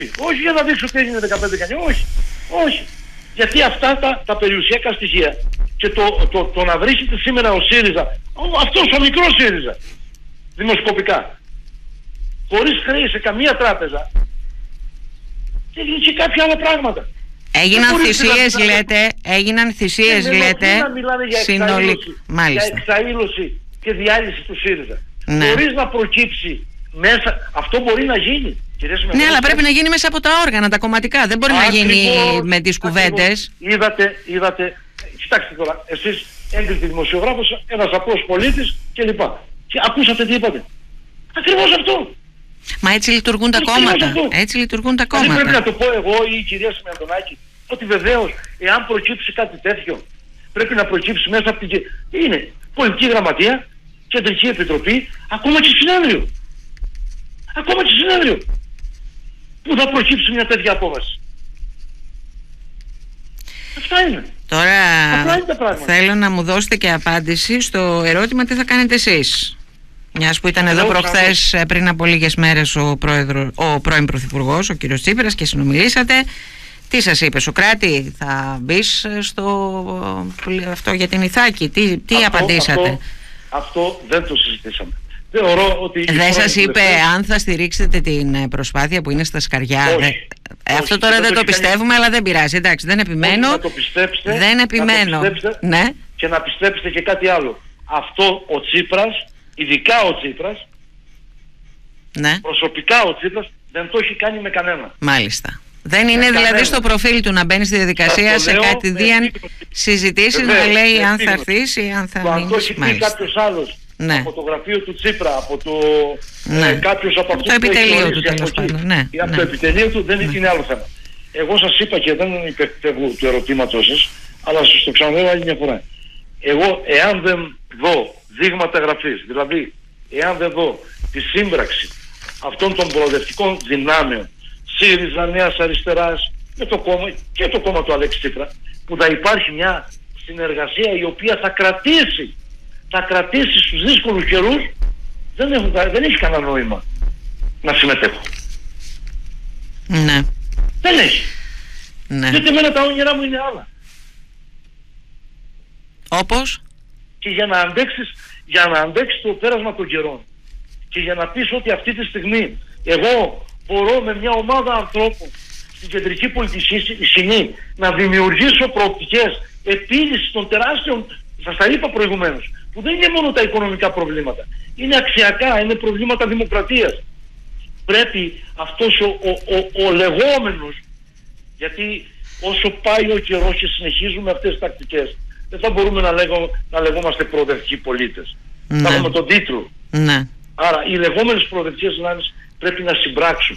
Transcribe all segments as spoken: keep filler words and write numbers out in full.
Όχι για να δείξω τι έγινε δεκαπέντε δεκαεννιά, όχι. Όχι. Γιατί αυτά τα, τα περιουσιακά στοιχεία και το, το, το να βρίσκεται σήμερα ο ΣΥΡΙΖΑ, αυτός ο μικρός ΣΥΡΙΖΑ, δημοσκοπικά, χωρίς χρέη σε καμία τράπεζα, και και κάποια άλλα πράγματα. Έγιναν θυσίες να... λέτε, έγιναν θυσίες ναι, λέτε, να μιλάνε για εξαήλωση, για εξαήλωση και διάλυση του ΣΥΡΙΖΑ. Ναι. Χωρίς να προκύψει μέσα, αυτό μπορεί να γίνει. Ναι, αλλά πρέπει να γίνει μέσα από τα όργανα, τα κομματικά. Δεν μπορεί ακριβώς, να γίνει με τις κουβέντες. Είδατε, είδατε, κοιτάξτε τώρα, εσείς έγκριτη δημοσιογράφος, ένας απλός πολίτης κλπ. Και ακούσατε τι είπατε. Ακριβώς αυτό. Μα έτσι λειτουργούν τα κόμματα. Έτσι λειτουργούν τα κόμματα. Δεν πρέπει να το πω εγώ ή η κυρία Σιμεαντονάκη ότι βεβαίως εάν προκύψει κάτι τέτοιο πρέπει να προκύψει μέσα από την... Είναι πολιτική γραμματεία, κεντρική επιτροπή, ακόμα και συνέδριο. Ακόμα και συνέδριο. Που θα προκύψει μια τέτοια απόβαση. Αυτά είναι. Τώρα είναι θέλω να μου δώσετε και απάντηση στο ερώτημα τι θα κάνετε εσείς. Μιας που ήταν εδώ προχθές πριν από λίγες μέρες ο, πρόεδρο, ο πρώην Πρωθυπουργός, ο κύριος Τσίπρας, και συνομιλήσατε. Τι σας είπε, Σωκράτη, θα μπεις στο αυτό για την Ιθάκη, τι, τι αυτό, απαντήσατε? Αυτό, αυτό δεν το συζητήσαμε. Θεωρώ ότι δεν σας είπε βουλευτές... αν θα στηρίξετε την προσπάθεια που είναι στα σκαριά? Όχι, δε... όχι, αυτό τώρα δεν, δεν το πιστεύουμε, κάνει... αλλά δεν πειράζει. Εντάξει, δεν επιμένω. Όχι, να το πιστέψετε, δεν επιμένω. Να το πιστέψετε, ναι. Και να πιστέψετε και κάτι άλλο. Αυτό ο Τσίπρας, ειδικά ο Τσίπρας, ναι. προσωπικά ο Τσίπρας, δεν το έχει κάνει με κανένα. Μάλιστα. Δεν είναι δηλαδή κανένα. Στο προφίλ του να μπαίνει στη διαδικασία σε κάτι δίαν συζητήσεις, να λέει αν θα έρθεις ή αν θα μείνεις. Αν το έχει πει κάποιος άλλος, ναι. από το γραφείο του Τσίπρα, από το ναι. ε, κάποιος από αυτούς το επιτελείο του τέλος πάντων. Ναι. Ή από ναι. το επιτελείο του δεν ναι. είναι άλλο θέμα. Εγώ σας είπα και δεν υπεκφεύγω του ερωτήματός σας, αλλά σας το ξαναλέω άλλη μια φορά. Εγώ εάν δεν δω δείγματα γραφής, δηλαδή εάν δεν δω τη σύμπραξη αυτών των προοδευτικών δυνάμεων ΣΥΡΙΖΑ, Νέας Αριστεράς με το κόμμα και το κόμμα του Αλέξη Τσίπρα, που θα υπάρχει μια συνεργασία η οποία θα κρατήσει θα κρατήσει στους δύσκολους καιρούς, δεν, έχω, δεν έχει κανένα νόημα να συμμετέχω. Ναι. Δεν έχει. Ναι. Γιατί εμένα τα όνειρά μου είναι άλλα. Όπως? Και για να αντέξεις, για να αντέξεις το πέρασμα των καιρών και για να πεις ότι αυτή τη στιγμή εγώ μπορώ με μια ομάδα ανθρώπων στην κεντρική πολιτική σκηνή να δημιουργήσω προοπτικές επίλυσης των τεράστιων, σας τα είπα προηγουμένως, που δεν είναι μόνο τα οικονομικά προβλήματα, είναι αξιακά, είναι προβλήματα δημοκρατίας. Πρέπει αυτός ο, ο, ο, ο λεγόμενος, γιατί όσο πάει ο καιρός και συνεχίζουμε αυτές τις τακτικές, δεν θα μπορούμε να, λέγω, να λεγόμαστε προοδευτικοί πολίτες. Ναι. Θα έχουμε τον τίτλο. Ναι. Άρα οι λεγόμενες προοδευτικές δυνάμεις πρέπει να συμπράξουν.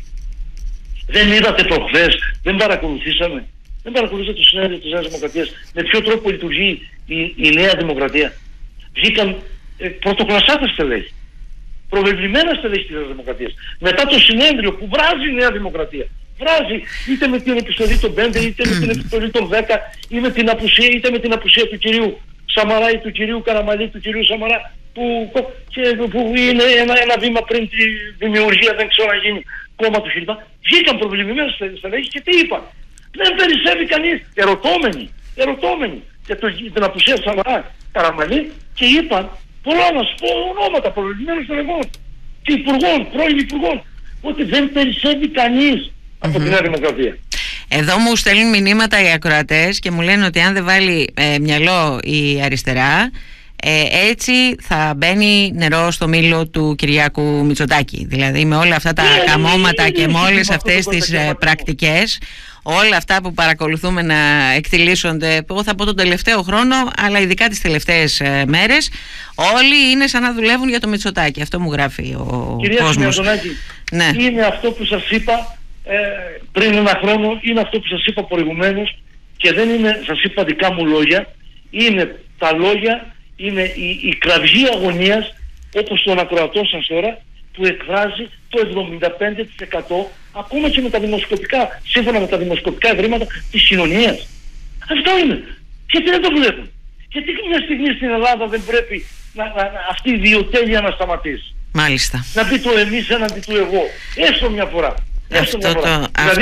Δεν είδατε προχθές, δεν παρακολουθήσαμε. Δεν παρακολουθήσατε το συνέδριο της Νέας Δημοκρατίας. Με ποιο τρόπο λειτουργεί η, η Νέα Δημοκρατία. Βγήκαν ε, πρωτοκλασσάτες στελέχη. Προβεβλημένα στελέχη της Νέας Δημοκρατίας. Μετά το συνέδριο που βράζει η Νέα Δημοκρατία. Βράζει είτε με την επιστολή των πέντε, είτε με την επιστολή των δέκα, είτε με την απουσία, είτε με την απουσία του κυρίου Σαμαρά ή του κυρίου Καραμαλή, του κυρίου Σαμαρά, που, και, που είναι ένα, ένα βήμα πριν τη δημιουργία, δεν ξέρω να γίνει κόμμα του κλπ. Βγήκαν προβλημμένα στελέχη και τι είπαν? Δεν περισσεύει κανείς. Ερωτώμενοι, ερωτώμενοι για το, την απουσία Σαμαρά, Καραμαλή, και είπαν πολλά να σου πω ονόματα προβλημμένων στελεχών και υπουργών, πρώην υπουργών, ότι δεν περισσεύει κανείς από τη Νέα Δημοκρατία. Εδώ μου στέλνουν μηνύματα οι ακροατές και μου λένε ότι αν δεν βάλει ε, μυαλό η αριστερά, ε, έτσι θα μπαίνει νερό στο μήλο του Κυριάκου Μητσοτάκη. Δηλαδή με όλα αυτά τα yeah, καμώματα yeah, yeah, yeah, και με όλες αυτές τις ε, πρακτικές, όλα αυτά που παρακολουθούμε να εκτιλήσονται, εγώ θα πω τον τελευταίο χρόνο, αλλά ειδικά τις τελευταίες ε, μέρες, όλοι είναι σαν να δουλεύουν για το Μητσοτάκη. Αυτό μου γράφει ο Κυρία κόσμος. Ναι. Είναι αυτό που σας είπα ε, πριν ένα χρόνο, είναι αυτό που σας είπα προηγουμένως, και δεν είναι, σας είπα δικά μου λόγια, είναι τα λόγια, είναι η, η κραυγή αγωνίας, όπως τον ακροατό σας τώρα, που εκφράζει το εβδομήντα πέντε τοις εκατό ακόμα και με τα δημοσκοπικά, σύμφωνα με τα δημοσκοπικά ευρήματα της κοινωνίας. Αυτό είναι. Γιατί δεν το βλέπουν? Γιατί μια στιγμή στην Ελλάδα δεν πρέπει να, να, να, αυτή η ιδιοτέλεια να σταματήσει? Μάλιστα. Να πει το εμείς έναντι του εγώ. Έστω μια φορά. Αυτό το... Δηλαδή,